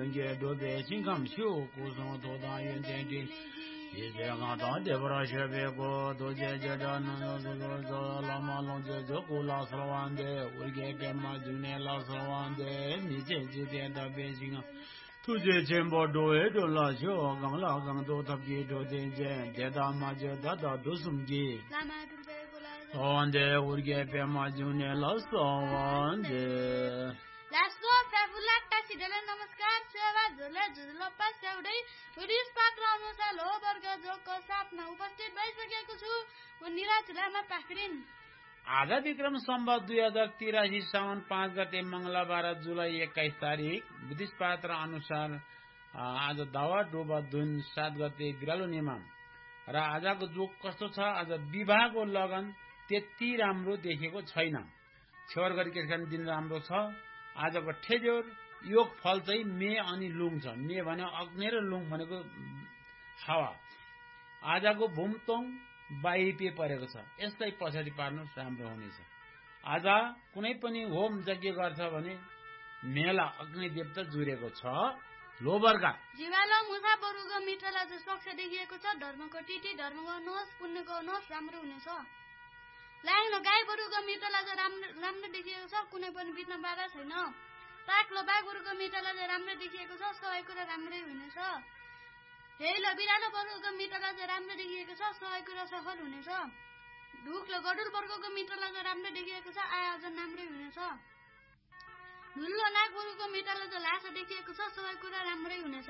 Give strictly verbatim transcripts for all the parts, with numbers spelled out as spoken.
文杰多在新康修古松多当云天地。一切刚当地不让学别过，多解决着能够做做做老马龙就做古老死亡的，我给别嘛就那老死亡的，你这几天的变形啊。突厥全部都会都老小，刚老刚都特别都听见，这他妈就他到都送去。王的我给别嘛就那老死亡的。 Lasso Fabulak Tasidele नमस्कार सेवा झुले झुलो पस्याउदै पुलिस पात्र अनुसार लो वर्ग जोको साथमा उपस्थित भइसकेको छु म निराज लामा पाखरिन। आज विक्रम सम्वत दुई हजार तिरासी साउन पाँच गते मंगलबार जुलाई एक्काइस तारिक बुद्धिस्ट पात्र अनुसार आज दावा डोबा दुन सात गते बिरालो निमाम र आजको जोक कस्तो छ। आज विवाहको लगन त्यति राम्रो देखेको छैन। छेवर गरी त्यसकारण दिन राम्रो छ। आजको ठेजोर योग फल चाहिँ मे अनि लुङ छ। मे भने अग्नि र लुङ भनेको हावा। आजको भूमतोङ बाइपे परेको छ। यसलाई पछाडि पार्नु राम्रो हुनेछ। आज कुनै पनि होम यज्ञ गर्छ भने मेला अग्नि देवता जुरेको छ। लोबरका जीवालो मुसा बरुको मित्रलाई जो सक्छ देखिएको छ। धर्मको टिटी धर्म गर्नुहोस् पुण्य गर्नुहोस् राम्रो हुनेछ। लाग्नु गाई बरुको मित्रलाई जो राम्रो राम्रो देखिएको छ। कुनै पनि बित्न बाधा छैन। पाक्लो बाघ बरुको मित्रलाई जो राम्रो देखिएको छ। सबै कुरा राम्रै हुनेछ। हेलो बिरालो वर्गको मित्रलाई जो राम्रो देखिएको छ। सबै कुरा सफल हुनेछ। ढुक्लो गडुल वर्गको मित्रलाई जो राम्रो देखिएको छ। आय अझ राम्रै हुनेछ। धुल्लो नाग वर्गको मित्रलाई जो लासो देखिएको छ। सबै कुरा राम्रै हुनेछ।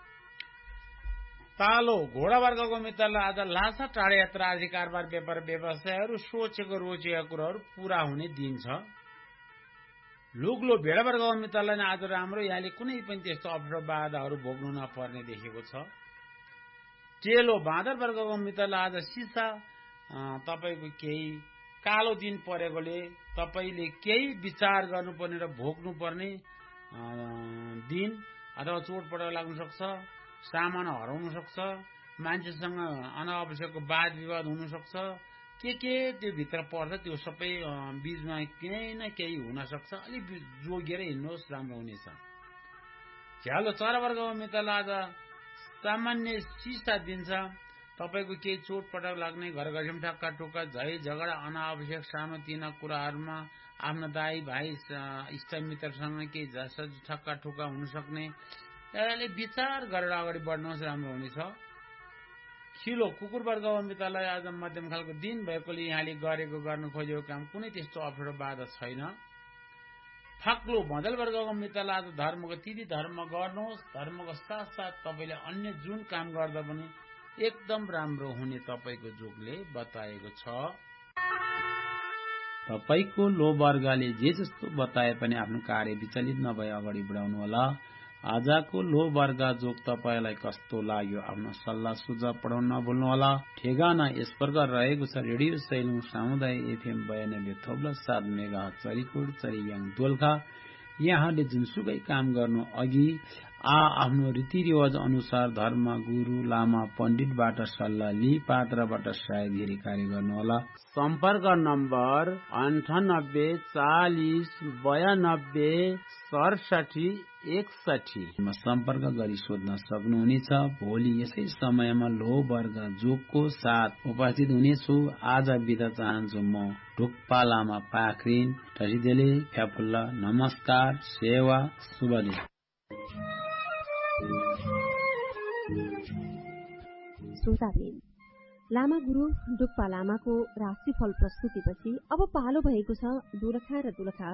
तालो घोडा वर्गको मित्रलाई आज लासा टाढा यात्रा आदि कारोबार व्यापार व्यवसायहरू सोचेको रोचेका कुराहरू पूरा हुने दिन छ। लुग्लो भेडा वर्गको मित्रलाई आज राम्रो यहाँले कुनै पनि त्यस्तो अप्ठ्यारो बाधाहरू भोग्नु नपर्ने देखेको छ। चेलो बाँदर वर्गको मित्रलाई आज सिसा तपाईको केही कालो दिन परेकोले तपाईले केही विचार गर्नुपर्ने र भोग्नुपर्ने दिन अथवा चोटपटक लाग्न सक्छ। सामान हराउन सक्छ। मान्छेसँग अनावश्यकको वाद विवाद हुन सक्छ। के के त्यो भित्र पर्छ त्यो सबै बीचमा केही न केही हुन सक्छ। अलि जोगिएर हिँड्नुहोस् राम्रो हुनेछ। झ्यालो चरा वर्गको मित्रलाई आज सामान्य सिसा दिन्छ। तपाईको केही चोटपटक लाग्ने घर घरमा ठक्का टुक्का झै झगडा अनावश्यक सानो तिना कुराहरूमा आफ्नो दाई भाइ इष्टमित्रसँग केही झसज ठक्का टुक्का हुन सक्ने। यसले विचार गरेर अगाडि बढ्नुहोस् राम्रो हुनेछ। खिलो कुकुर वर्गको मित्रलाई आज मध्यम खालको दिन भएकोले यहाँले गरेको गर्न खोजेको काम कुनै त्यस्तो अप्ठ्यारो बाधा छैन। फाक्लो भँदल वर्गको मित्रलाई आज धर्मको तिथि धर्म गर्नुहोस्। धर्मको साथ साथ तपाईले अन्य जुन काम गर्दा पनि एकदम राम्रो हुने तपाईको जोगले बताएको छ। तपाईको लो वर्गले जे जस्तो बताए पनि आफ्नो कार्य विचलित नभए अगाडि बढाउनु होला। आजको लो वर्ग जोग तपाईलाई कस्तो लाग्यो आफ्नो सल्लाह सुझाव पठाउन नभुल्नु होला। ठेगाना यस प्रकार रहेको छ। रेडियो सैलुङ सामुदायिक एफएम बयानब्बे थोप्लो सात मेगा चरीकोट चरीयाङ दोलखा। यहाँले जुनसुकै काम गर्नु अघि आ आफ्नो रीतिरिवाज अनुसार धर्म गुरु लामा पण्डितबाट सल्लाह लिई पात्रबाट सायद कार्य गर्नुहोला। सम्पर्क नम्बर अन्ठानब्बे चालिस बयानब्बे सडसठी एकसठी मा सम्पर्क गरी सोध्न सक्नुहुनेछ। भोलि यसै समयमा लो वर्ग जोगको साथ उपस्थित हुनेछु। आज बिदा चाहन्छु म ढुक्पा लामा पाखरिन टसिदेले फ्याफुल्ला। नमस्कार सेवा शुभ दिन। श्रोताबिन लामा गुरु डुक्पा लामाको राशिफल प्रस्तुतिपछि अब पालो भएको छ दोलखा र दोलखा